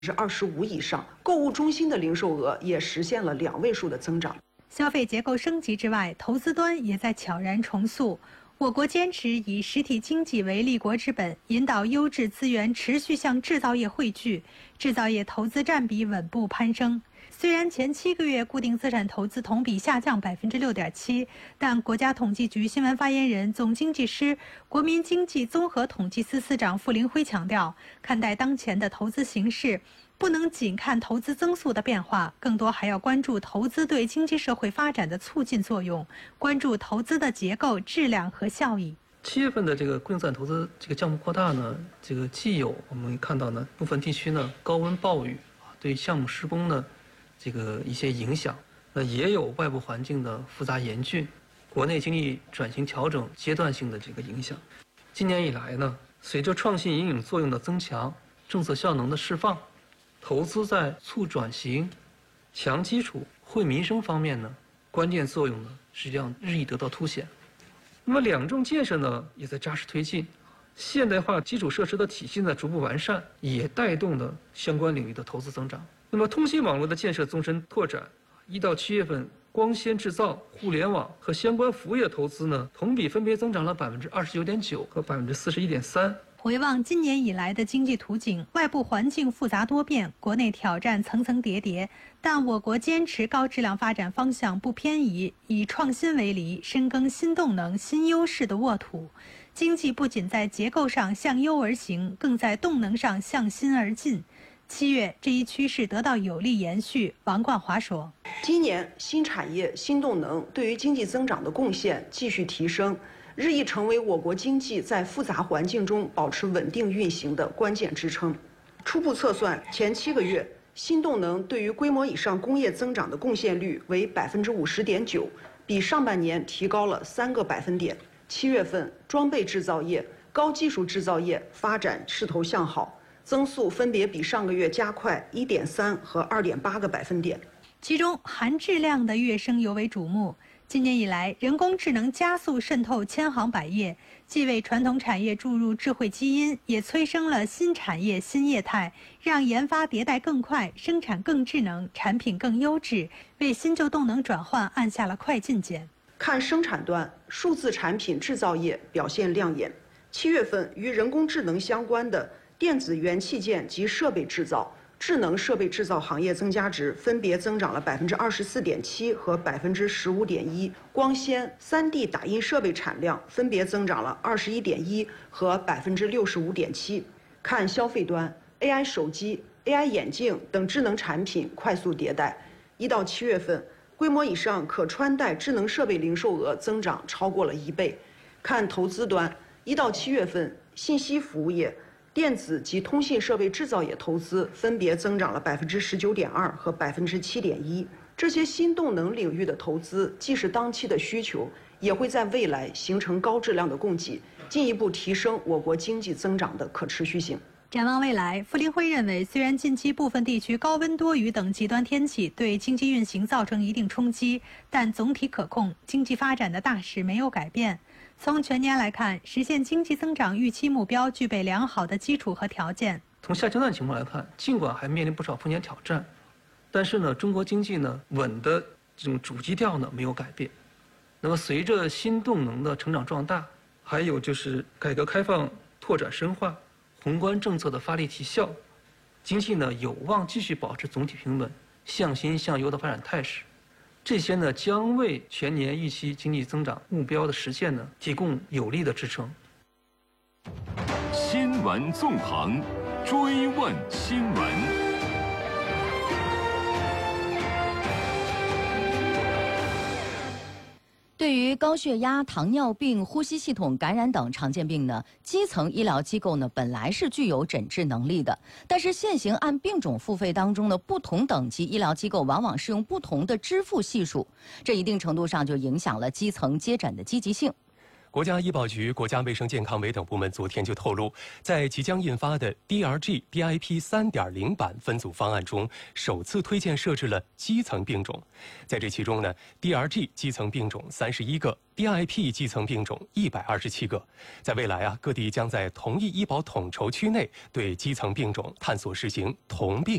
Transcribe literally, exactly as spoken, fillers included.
之二十五以上，购物中心的零售额也实现了两位数的增长。 消费结构升级之外，投资端也在悄然重塑。我国坚持以实体经济为立国之本，引导优质资源持续向制造业汇聚，制造业投资占比稳步攀升。虽然前七个月固定资产投资同比下降百分之六点七，但国家统计局新闻发言人、总经济师、国民经济综合统计司司长傅凌辉强调，看待当前的投资形势，不能仅看投资增速的变化，更多还要关注投资对经济社会发展的促进作用，关注投资的结构、质量和效益。 七月份的这个固定资产投资这个项目扩大呢，这个既有我们看到呢部分地区呢高温暴雨啊对项目施工呢这个一些影响，那也有外部环境的复杂严峻，国内经济转型调整阶段性的这个影响。今年以来呢，随着创新引领作用的增强，政策效能的释放，投资在促转型、强基础、惠民生方面呢，关键作用呢实际上日益得到凸显。那么两重建设呢也在扎实推进，现代化基础设施的体系呢逐步完善，也带动了相关领域的投资增长。那么通信网络的建设纵深拓展，一到七月份，光纤制造、互联网和相关服务业投资呢，同比分别增长了百分之二十九点九和百分之四十一点三。 回望今年以来的经济图景，外部环境复杂多变，国内挑战层层叠叠，但我国坚持高质量发展方向不偏移，以创新为犁，深耕新动能、新优势的沃土。经济不仅在结构上向优而行，更在动能上向新而进。七月，这一趋势得到有力延续。王冠华说：“ 今年新产业、新动能对于经济增长的贡献继续提升，日益成为我国经济在复杂环境中保持稳定运行的关键支撑。初步测算，前七个月，新动能对于规模以上工业增长的贡献率为百分之五十点九，比上半年提高了三个百分点。七月份，装备制造业、高技术制造业发展势头向好。”增速分别比上个月加快 一点三 和 二点八 个百分点， 其中含质量的跃升尤为瞩目。今年以来，人工智能加速渗透千行百业，既为传统产业注入智慧基因，也催生了新产业新业态，让研发迭代更快，生产更智能，产品更优质，为新旧动能转换按下了快进键。 看生产端，数字产品制造业表现亮眼。七月份与人工智能相关的电子元器件及设备制造、智能设备制造行业增加值分别增长了百分之二十四点七和百分之十五点一，光纤、三 D 打印设备产量分别增长了二十一点一和百分之六十五点七。看消费端 ，A I 手机、A I 眼镜等智能产品快速迭代。一到七月份，规模以上可穿戴智能设备零售额增长超过了一倍。看投资端，一到七月份，信息服务业、电子及通信设备制造业投资分别增长了百分之十九点二和百分之七点一。这些新动能领域的投资，既是当期的需求，也会在未来形成高质量的供给，进一步提升我国经济增长的可持续性。 展望未来，傅凌辉认为，虽然近期部分地区高温多雨等极端天气对经济运行造成一定冲击，但总体可控，经济发展的大势没有改变。从全年来看，实现经济增长预期目标具备良好的基础和条件。 从下阶段情况来看，尽管还面临不少风险挑战，但是呢，中国经济呢稳的这种主基调呢没有改变。那么随着新动能的成长壮大，还有就是改革开放拓展深化、宏观政策的发力提效，经济呢有望继续保持总体平稳、向新向优的发展态势。这些呢将为全年预期经济增长目标的实现呢提供有力的支撑。 新闻纵横，追问新闻。 对于高血压、糖尿病、呼吸系统感染等常见病呢，基层医疗机构呢本来是具有诊治能力的，但是现行按病种付费当中呢，不同等级医疗机构往往是用不同的支付系数，这一定程度上就影响了基层接诊的积极性。 国家医保局、国家卫生健康委等部门昨天就透露，在即将印发的 D R G D I P 三点零 版分组方案中，首次推荐设置了基层病种。在这其中呢 ，D R G 基层病种三十一个 ，D I P 基层病种一百二十七个。在未来啊，各地将在同一医保统筹区内对基层病种探索实行同病